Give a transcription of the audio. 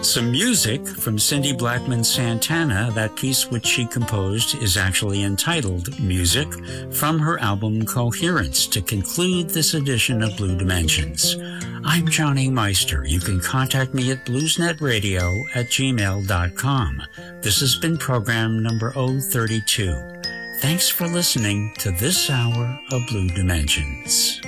Some music from Cindy Blackman Santana. That piece which she composed is actually entitled Music from her album Coherence to conclude this edition of Blue Dimensions. I'm Johnny Meister. You can contact me at bluesnetradio@gmail.com. This has been program number 032. Thanks for listening to this hour of Blue Dimensions.